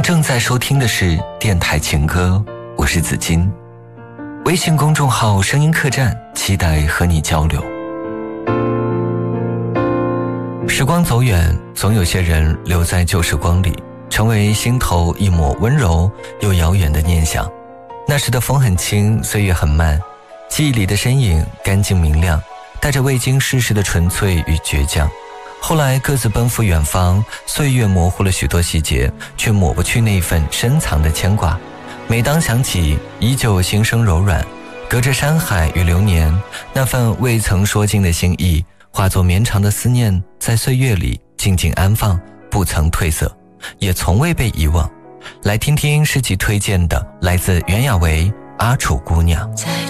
您正在收听的是电台情歌，我是子金。微信公众号声音客栈，期待和你交流。时光走远，总有些人留在旧时光里，成为心头一抹温柔又遥远的念想。那时的风很轻，岁月很慢，记忆里的身影干净明亮，带着未经世事的纯粹与倔强。后来各自奔赴远方，岁月模糊了许多细节，却抹不去那份深藏的牵挂。每当想起，依旧心生柔软。隔着山海与流年，那份未曾说尽的心意，化作绵长的思念，在岁月里静静安放，不曾褪色，也从未被遗忘。来听听诗集推荐的，来自袁娅维《阿楚姑娘》。 在